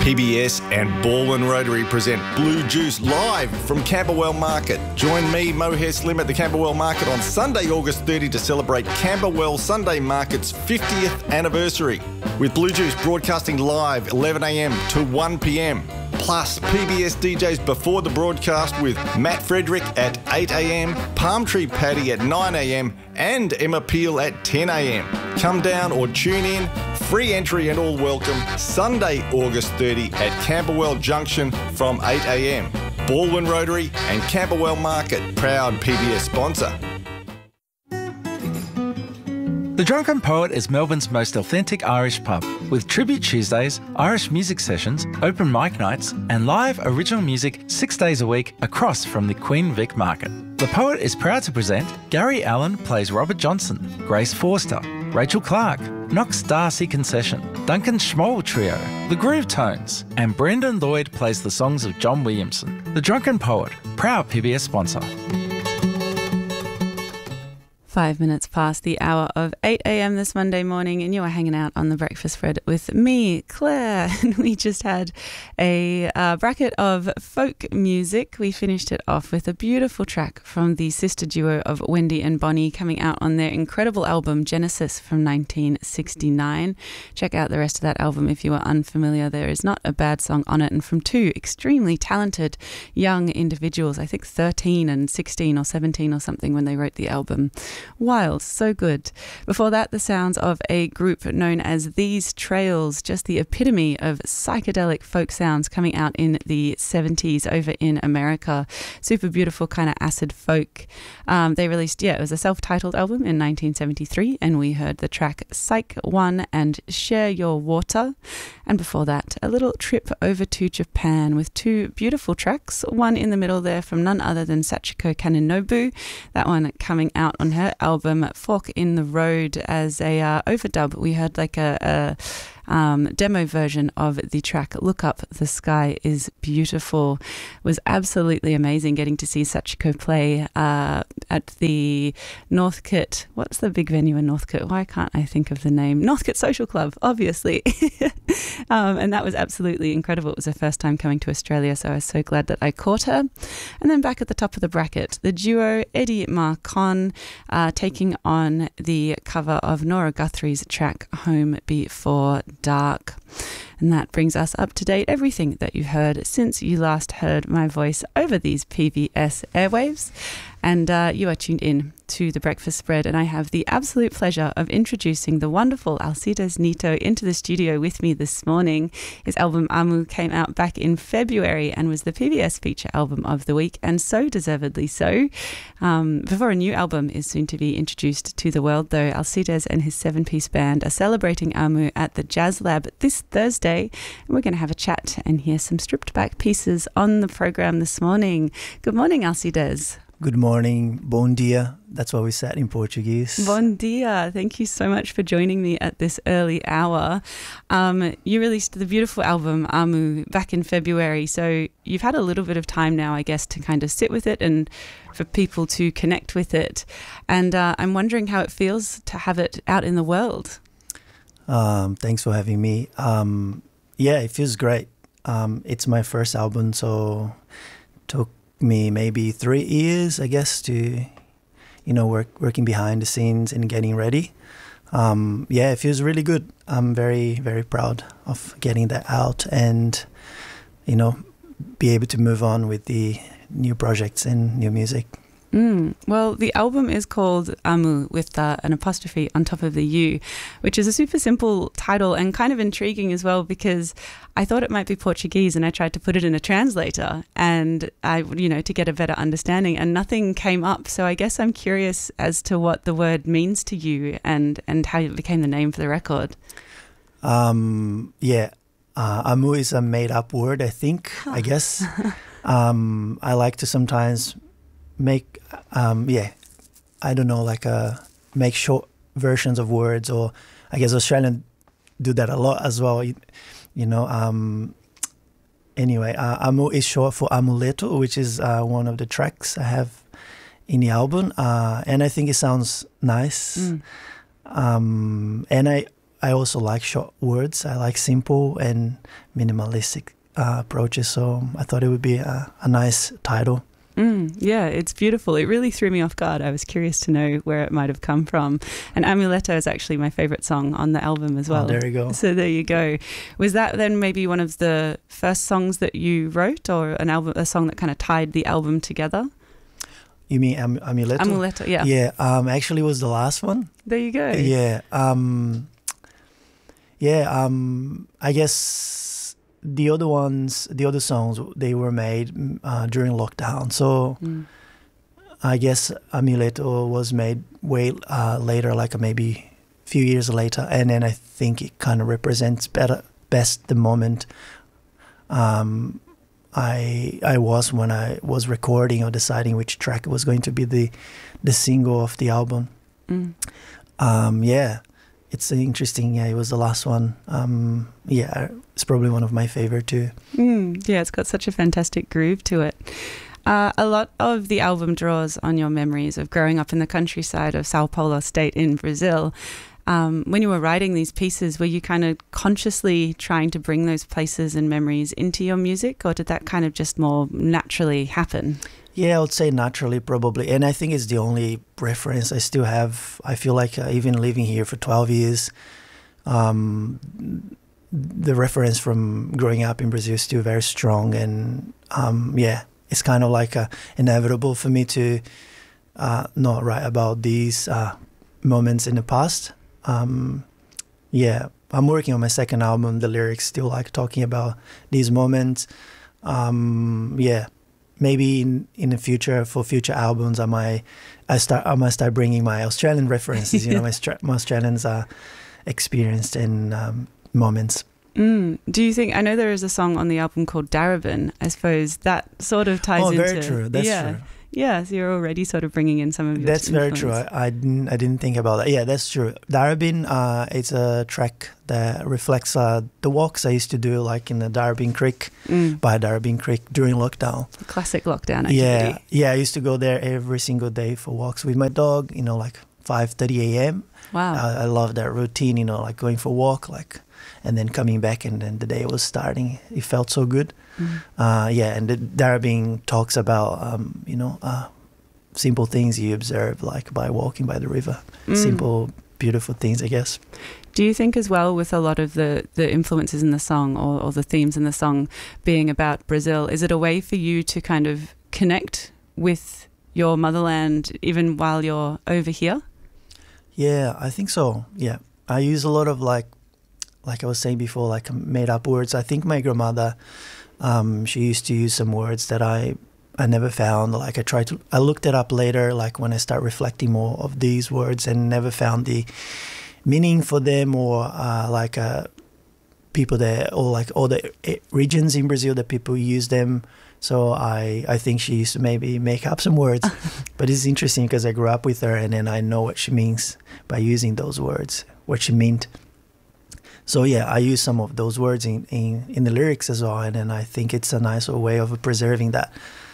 PBS and Baldwin Rotary present Blue Juice live from Camberwell Market. Join me, Moher Slim, at the Camberwell Market on Sunday, August 30 to celebrate Camberwell Sunday Market's 50th anniversary. With Blue Juice broadcasting live 11am to 1pm. Plus PBS DJs before the broadcast with Matt Frederick at 8am, Palm Tree Paddy at 9am and Emma Peel at 10am. Come down or tune in. Free entry and all welcome. Sunday, August 30 at Camberwell Junction from 8am. Baldwin Rotary and Camberwell Market, proud PBS sponsor. The Drunken Poet is Melbourne's most authentic Irish pub, with Tribute Tuesdays, Irish music sessions, open mic nights, and live original music 6 days a week across from the Queen Vic Market. The Poet is proud to present Gary Allen plays Robert Johnson, Grace Forster, Rachel Clark, Knox Darcy Concession, Duncan Schmoll Trio, The Groove Tones, and Brendan Lloyd plays the songs of John Williamson. The Drunken Poet, proud PBS sponsor. 5 minutes past the hour of 8am this Monday morning, and you are hanging out on the breakfast spread with me, Claire. And we just had a bracket of folk music. We finished it off with a beautiful track from the sister duo of Wendy and Bonnie, coming out on their incredible album Genesis from 1969. Check out the rest of that album if you are unfamiliar. There is not a bad song on it, and from two extremely talented young individuals, I think 13 and 16 or 17 or something when they wrote the album. Wild, so good. Before that, the sounds of a group known as These Trails, just the epitome of psychedelic folk sounds, coming out in the 70s over in America. Super beautiful kind of acid folk. They released, it was a self-titled album in 1973, and we heard the track Psych 1 and Share Your Water. And before that, a little trip over to Japan with two beautiful tracks, one in the middle there from none other than Sachiko Kanenobu, that one coming out on her album Fork in the Road as a overdub. We heard like a demo version of the track Look Up, the Sky is Beautiful. It was absolutely amazing getting to see Sachiko play at the Northcote. What's the big venue in Northcote? Why can't I think of the name? Northcote Social Club, obviously. And that was absolutely incredible. It was her first time coming to Australia, so I was so glad that I caught her. And then back at the top of the bracket, the duo Eddie Marcon taking on the cover of Nora Guthrie's track Home Before Dark. And that brings us up to date, everything that you heard since you last heard my voice over these PBS airwaves. And you are tuned in to The Breakfast Spread, and I have the absolute pleasure of introducing the wonderful Alcides Nito into the studio with me this morning. His album Amu came out back in February and was the PBS Feature Album of the Week, and so deservedly so. Before a new album is soon to be introduced to the world, though, Alcides and his 7-piece band are celebrating Amu at the Jazz Lab this Thursday, and we're going to have a chat and hear some stripped back pieces on the program this morning. Good morning, Alcides. Good morning, bom dia. That's what we said in Portuguese. Bom dia. Thank you so much for joining me at this early hour. You released the beautiful album Amu back in February, so you've had a little bit of time now, I guess, to kind of sit with it and for people to connect with it. And I'm wondering how it feels to have it out in the world. Thanks for having me. Yeah, it feels great. It's my first album, so it took me maybe 3 years, I guess, to working behind the scenes and getting ready. Yeah, it feels really good. I'm very, very proud of getting that out and be able to move on with the new projects and new music. Well, the album is called Amu with an apostrophe on top of the U, which is a super simple title and kind of intriguing as well, because I thought it might be Portuguese and I tried to put it in a translator and to get a better understanding, and nothing came up. So I guess I'm curious as to what the word means to you and how it became the name for the record. Amu is a made up word, I think, I guess. I like to sometimes make make short versions of words, or I guess Australians do that a lot as well. Amu is short for Amuleto, which is one of the tracks I have in the album, and I think it sounds nice. And I also like short words. I like simple and minimalistic approaches. So I thought it would be a nice title. Yeah, it's beautiful. It really threw me off guard. I was curious to know where it might have come from. And Amuleto is actually my favourite song on the album as well. Oh, there you go. So there you go. Was that then maybe one of the first songs that you wrote, or a song that kind of tied the album together? You mean Amuleto? Amuleto, yeah. Yeah, actually it was the last one. There you go. Yeah. I guess the other songs, they were made during lockdown. So I guess Amuleto was made way later, like maybe a few years later. And then I think it kind of represents best the moment I was when I was recording or deciding which track was going to be the single of the album. Yeah. It's interesting. Yeah, it was the last one. Yeah, it's probably one of my favorite too. Yeah, it's got such a fantastic groove to it. A lot of the album draws on your memories of growing up in the countryside of Sao Paulo state in Brazil. When you were writing these pieces, were you kind of consciously trying to bring those places and memories into your music, or did that kind of just more naturally happen? Yeah, I would say naturally, probably. And I think it's the only reference I still have. I feel like even living here for 12 years, the reference from growing up in Brazil is still very strong. And yeah, it's kind of like inevitable for me to not write about these moments in the past. Yeah, I'm working on my second album. The lyrics still like talking about these moments. Yeah. Maybe in the future, for future albums, I might start bringing my Australian references. You know, my Australians are experienced in moments. Do you think? I know there is a song on the album called Darabin. I suppose that sort of ties into. Oh, very true. That's true. Yeah, so you're already sort of bringing in some of your. That's influence. Very true. I didn't think about that. Yeah, that's true. Darabin, it's a track that reflects the walks I used to do, like in the Darabin Creek, by Darabin Creek during lockdown. A classic lockdown activity. Yeah. I used to go there every single day for walks with my dog. You know, like 5:30 a.m. Wow. I love that routine. You know, like going for a walk, and then coming back, and then the day was starting. It felt so good. Yeah, and the Darabin talks about simple things you observe, like by walking by the river. Simple, beautiful things, I guess. Do you think as well, with a lot of the influences in the song or the themes in the song being about Brazil, is it a way for you to kind of connect with your motherland even while you're over here? Yeah, I think so. Yeah, I use a lot of like I was saying before, like made up words. I think my grandmother, she used to use some words that I never found. Like I looked it up later, like when I start reflecting more of these words, and never found the meaning for them, or people there, or like all the regions in Brazil that people use them. So I think she used to maybe make up some words. But it's interesting because I grew up with her, and then I know what she means by using those words, what she meant. So yeah, I use some of those words in the lyrics as well, and then I think it's a nice way of preserving that,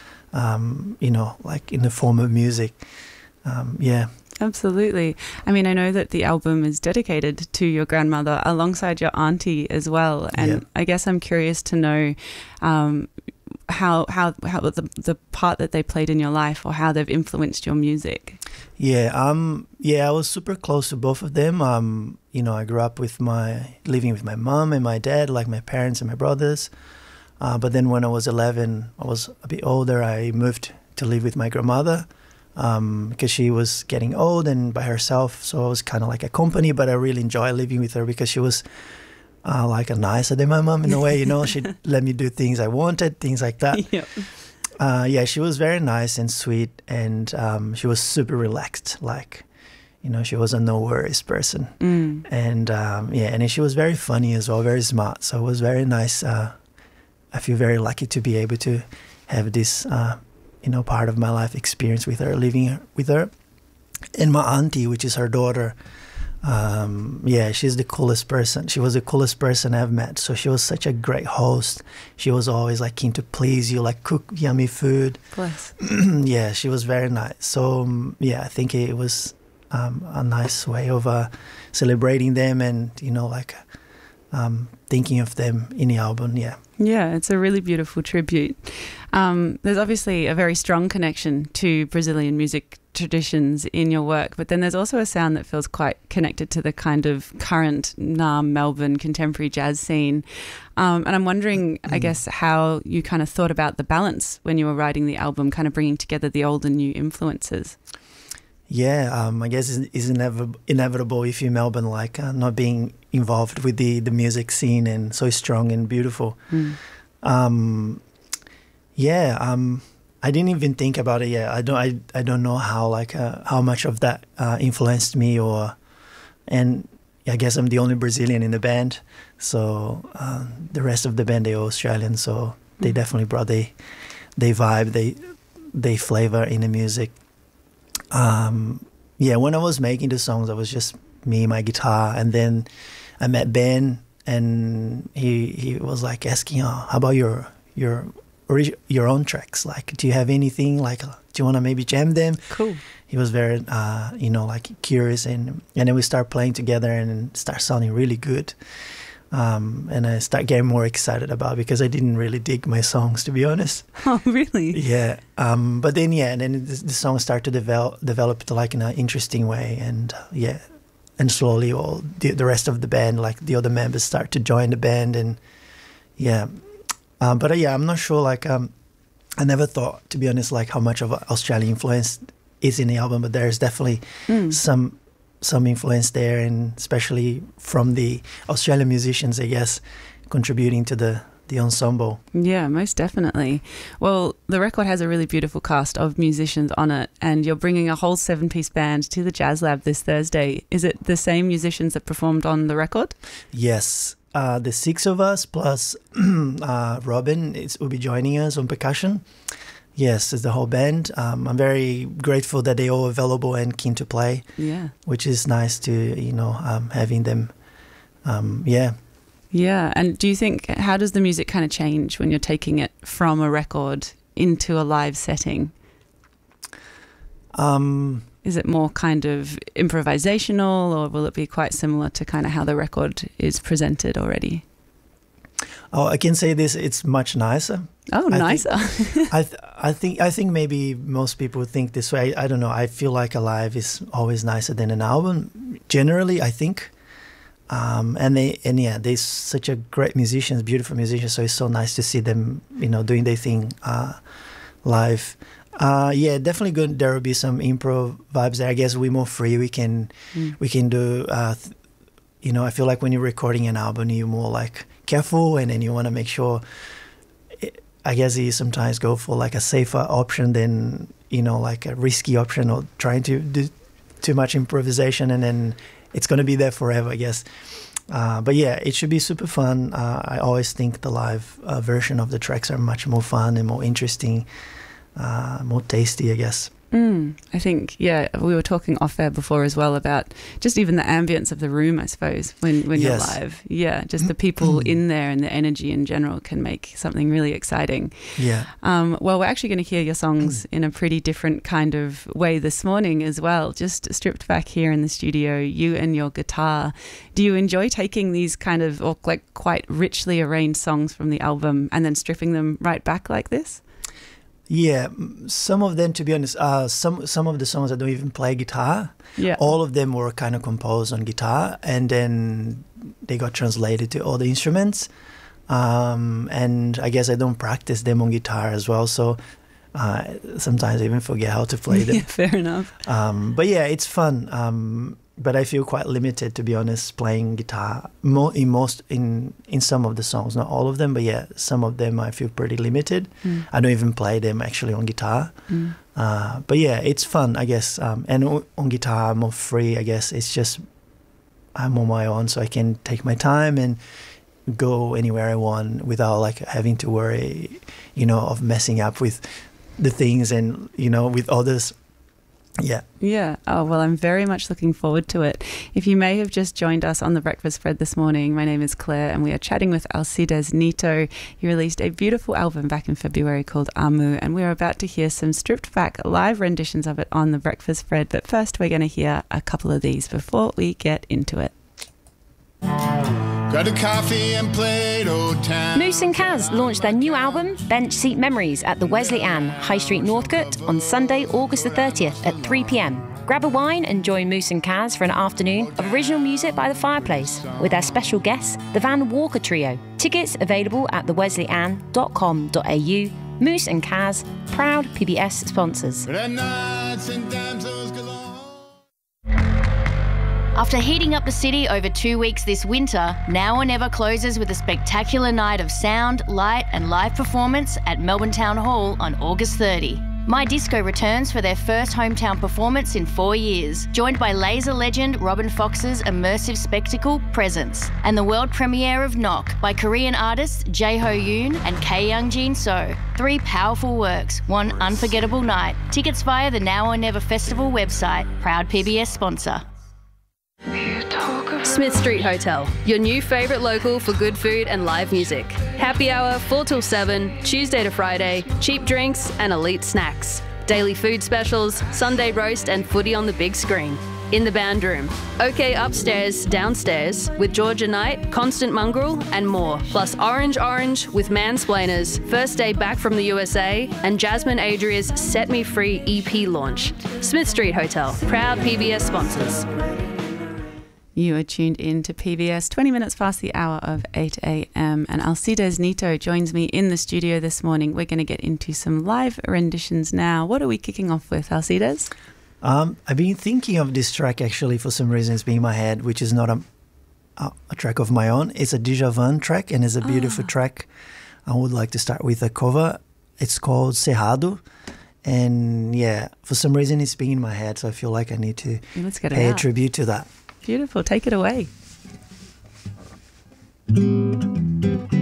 like in the form of music. Yeah. Absolutely. I mean, I know that the album is dedicated to your grandmother alongside your auntie as well, and I guess I'm curious to know how the part that they played in your life, or how they've influenced your music. Yeah, I was super close to both of them. I grew up living with my mom and my dad, like my parents and my brothers. But then when I was 11, I was a bit older, I moved to live with my grandmother because she was getting old and by herself. So I was kind of like a company, but I really enjoyed living with her because she was like nicer than my mom in a way, you know. She'd let me do things I wanted, things like that. Yeah, she was very nice and sweet, and she was super relaxed. Like, she was a no worries person. And and she was very funny as well, very smart. So it was very nice. I feel very lucky to be able to have this, part of my life experience with her, living with her. And my auntie, which is her daughter, she's the coolest person. She was the coolest person I've met. So she was such a great host. She was always like keen to please you, like cook yummy food. Bless. Yeah, she was very nice. So I think it was a nice way of celebrating them and, you know, like thinking of them in the album. Yeah. Yeah, it's a really beautiful tribute. There's obviously a very strong connection to Brazilian music traditions in your work, but then there's also a sound that feels quite connected to the kind of current Melbourne contemporary jazz scene. And I'm wondering, I guess, how you kind of thought about the balance when you were writing the album, kind of bringing together the old and new influences. Yeah, I guess it's inevitable if you're in Melbourne, like not being involved with the music scene and so strong and beautiful. I didn't even think about it yet. I don't know how much of that influenced me, and I guess I'm the only Brazilian in the band, so the rest of the band, they're Australian, so they definitely brought they vibe, they flavor in the music. When I was making the songs, I was just me, my guitar, and then I met Ben, and he was like asking, "Oh, how about your own tracks? Like, do you have anything? Like, do you want to maybe jam them?" Cool. He was very, curious, and then we start playing together, and start sounding really good. And I start getting more excited about it because I didn't really dig my songs, to be honest. Oh, really? Yeah. But then, and then the songs start to develop to like in an interesting way, and and slowly all the rest of the band, like the other members, start to join the band, and I'm not sure. Like, I never thought, to be honest, like how much of Australian influence is in the album, but there's definitely some influence there, and especially from the Australian musicians, I guess, contributing to the ensemble. Yeah, most definitely. Well, the record has a really beautiful cast of musicians on it, and you're bringing a whole 7-piece band to the Jazz Lab this Thursday. Is it the same musicians that performed on the record? Yes. The 6 of us plus Robin will be joining us on percussion. Yes, it's the whole band. I'm very grateful that they're all available and keen to play. Yeah. Which is nice to, having them. Yeah. And do you think, how does the music kind of change when you're taking it from a record into a live setting? Is it more kind of improvisational, or will it be quite similar to kind of how the record is presented already? Oh, I can say this: it's much nicer. Oh, nicer. I think maybe most people think this way. I don't know. I feel like a live is always nicer than an album. Generally, I think. They're such a great musicians, beautiful musicians. So it's so nice to see them, doing their thing live. Definitely good. There will be some improv vibes there. I guess we're more free. We can do. I feel like when you're recording an album, you're more like careful, and then you want to make sure. I guess you sometimes go for like a safer option than like a risky option, or trying to do too much improvisation, and then it's going to be there forever, I guess. It should be super fun. I always think the live version of the tracks are much more fun and more interesting. More tasty, I guess. I think, we were talking off air before as well about just even the ambience of the room, I suppose, when you're live. Yeah, just the people in there and the energy in general can make something really exciting. Yeah. Well, we're actually going to hear your songs in a pretty different kind of way this morning as well, just stripped back here in the studio, you and your guitar. Do you enjoy taking these kind of, or like quite richly arranged songs from the album and then stripping them right back like this? Yeah, some of them, to be honest, some of the songs I don't even play guitar. Yeah. All of them were kind of composed on guitar, and then they got translated to all the instruments. And I guess I don't practice them on guitar as well, so sometimes I even forget how to play them. Yeah, fair enough. It's fun. But I feel quite limited, to be honest, playing guitar in some of the songs, not all of them, but some of them I feel pretty limited. I don't even play them actually on guitar. It's fun, I guess. And on guitar, I'm more free, I guess. It's just I'm on my own, so I can take my time and go anywhere I want without like having to worry, of messing up with the things and with others. Yeah. Yeah. Oh, well, I'm very much looking forward to it. If you may have just joined us on the Breakfast Spread this morning, my name is Claire and we are chatting with Alcides Nito. He released a beautiful album back in February called Amu, and we're about to hear some stripped back live renditions of it on the Breakfast Spread. But first, we're going to hear a couple of these before we get into it. Got a coffee and played Old Town. Moose and Kaz launched their new album, Bench Seat Memories, at the Wesley Ann, High Street, Northcote, on Sunday, August the 30th at 3 p.m. Grab a wine and join Moose and Kaz for an afternoon of original music by the fireplace with their special guests, the Van Walker Trio. Tickets available at thewesleyann.com.au. Moose and Kaz, proud PBS sponsors. But at nights and damsels galore. After heating up the city over 2 weeks this winter, Now or Never closes with a spectacular night of sound, light and live performance at Melbourne Town Hall on August 30. My Disco returns for their first hometown performance in 4 years, joined by laser legend Robin Fox's immersive spectacle Presence, and the world premiere of Knock by Korean artists Jae Ho Yoon and K Young Jin So. 3 powerful works, one unforgettable night. Tickets via the Now or Never Festival website, proud PBS sponsor. Smith Street Hotel, your new favourite local for good food and live music. Happy hour 4 till 7, Tuesday to Friday, cheap drinks and elite snacks. Daily food specials, Sunday roast and footy on the big screen. In the band room. OK upstairs, downstairs, with Georgia Knight, Constant Mongrel and more. Plus Orange with Mansplainers, First Day Back from the USA, and Jasmine Adria's Set Me Free EP launch. Smith Street Hotel, proud PBS sponsors. You are tuned in to PBS, 20 minutes past the hour of 8 a.m. and Alcides Nito joins me in the studio this morning. We're going to get into some live renditions now. What are we kicking off with, Alcides? I've been thinking of this track actually for some reason. It's been in my head, which is not a track of my own. It's a Djavan track and it's a beautiful track. I would like to start with a cover. It's called Cerrado. And yeah, for some reason it's been in my head, so I feel like I need to pay a tribute to that. Beautiful. Take it away.